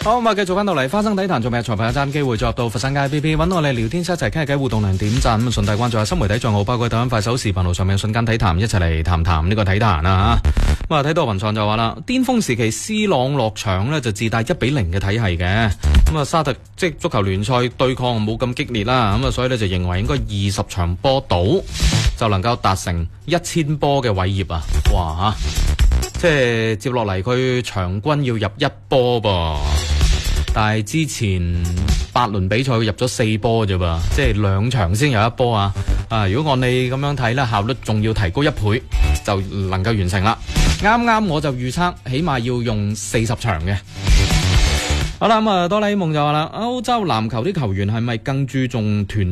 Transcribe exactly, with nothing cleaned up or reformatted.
好，咁啊，繼續翻到嚟花生體壇，仲未有裁判有爭機會再入到佛山街 P P， 揾我哋聊天室一齊傾下偈，互動量點讚，咁啊順帶關注下新媒體賬號，包括抖音、快手、視頻號上面瞬間體壇，一齊嚟談談呢個體壇啊吓。咁啊，睇到雲創就話啦，巔峰時期 C 朗落場呢就自帶一比零嘅體系嘅，咁啊沙特即係足球聯賽對抗冇咁激烈啦，咁啊所以呢就認為應該二十場波到就能夠達成一千波嘅偉業啊！哇吓，即係接落嚟佢場均要入一波噃。但係之前八輪比賽佢入咗四波啫噃，即係兩場先有一波啊！啊，如果按你咁樣睇咧，效率仲要提高一倍，就能夠完成啦。啱啱我就預測起碼要用四十場嘅。好啦，咁啊，多啦 A 夢就話啦，歐洲籃球啲球員係咪更注重團